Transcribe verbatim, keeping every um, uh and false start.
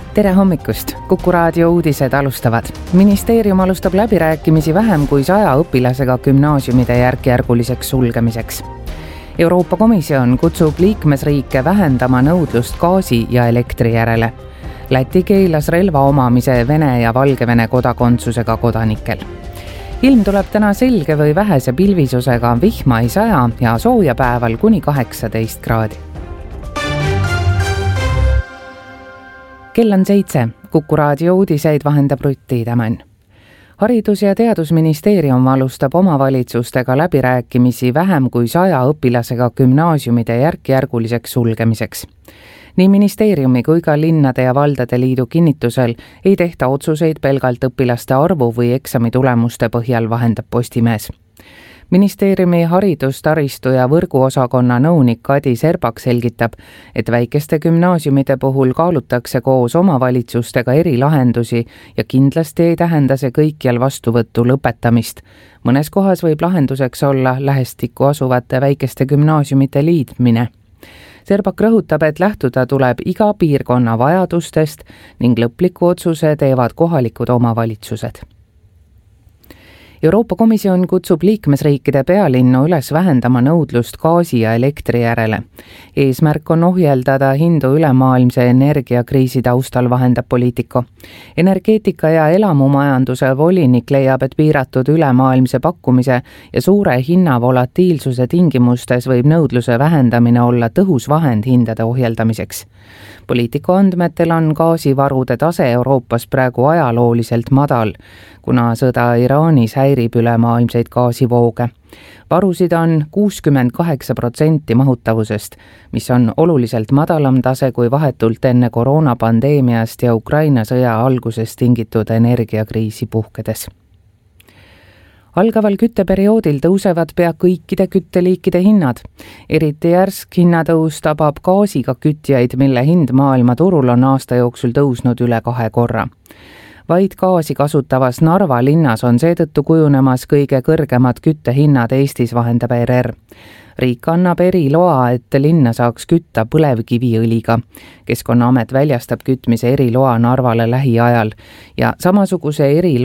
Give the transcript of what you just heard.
Tere hommikust! Kuku raadio uudised alustavad. Ministeerium alustab läbirääkimisi vähem kui saja õpilasega gümnaasiumide järkjärguliseks sulgemiseks. Euroopa Komisjon kutsub liikmesriike vähendama nõudlust gaasi ja elektri järele. Läti keelas relva omamise Vene ja Valgevene kodakondsusega kodanikel. Ilm tuleb täna selge või vähese pilvisusega, vihma ei saja ja sooja päeval kuni kaheksateist kraadi. Kell on seitse. Kuku raadio uudiseid vahendab Rutti Tämän. Haridus- ja Teadusministeerium alustab omavalitsustega läbirääkimisi vähem kui saja õpilasega gümnaasiumide järkjärguliseks sulgemiseks. Nii ministeeriumi kui ka linnade ja valdade liidu kinnitusel ei tehta otsuseid pelgalt õpilaste arvu või eksami tulemuste põhjal, vahendab Postimees. Ministeeriumi haridus-, taristu- ja võrguosakonna nõunik Kadi Serbak selgitab, et väikeste gümnaasiumide puhul kaalutakse koos omavalitsustega eri lahendusi ja kindlasti ei tähenda see kõikjal vastuvõttu lõpetamist. Mõnes kohas võib lahenduseks olla lähestikku asuvate väikeste gümnaasiumite liitmine. Serbak rõhutab, et lähtuda tuleb iga piirkonna vajadustest ning lõpliku otsuse teevad kohalikud omavalitsused. Euroopa Komisjon kutsub liikmesriikide pealinnu üles vähendama nõudlust gaasi ja elektri järele. Eesmärk on ohjeldada hindu ülemaailmse energiakriisi taustal, vahendab Politico. Energeetika ja elamumajanduse volinik leiab, et piiratud ülemaailmse pakkumise ja suure hinna volatiilsuse tingimustes võib nõudluse vähendamine olla tõhus vahend hindade ohjeldamiseks. Politico andmetel on gaasivarude tase Euroopas praegu ajalooliselt madal, kuna sõda Iraanis häirib ülemaailmseid gaasivooge. Varusid on kuuskümmend kaheksa protsenti mahutavusest, mis on oluliselt madalam tase kui vahetult enne koroonapandeemiast ja Ukraina sõja algusest tingitud energiakriisi puhkedes. Algaval kütteperioodil tõusevad pea kõikide kütteliikide hinnad. Eriti järsk hinnatõus tabab gaasiga kütjaid, mille hind maailma turul on aasta jooksul tõusnud üle kahe korra. Vaid gaasi kasutavas Narva linnas on seetõttu kujunemas kõige kõrgemad küttehinnad Eestis, vahendab E R R. Riik annab eriloa, et linna saaks kütta põlevkiviõliga. Keskkonnaamet väljastab kütmise eriloa Narvale lähiajal ja samasuguse eriloa